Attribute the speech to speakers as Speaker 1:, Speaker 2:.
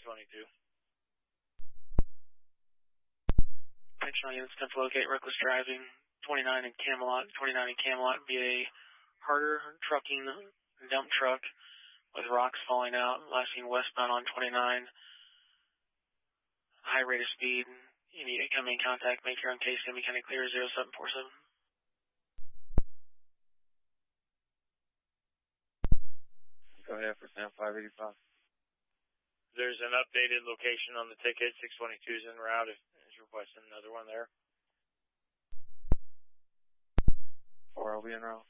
Speaker 1: 622.
Speaker 2: Attention all units, 10 to locate reckless driving, 29 in Camelot via harder trucking dump truck with rocks falling out, last seen westbound on 29, high rate of speed. You need to come in contact, make your own case, and be kind of clear, 0747.
Speaker 3: Go ahead for Sam 585.
Speaker 1: There's an updated location on the ticket. 622 is en route. Is requesting another one there.
Speaker 3: 4 will be en route.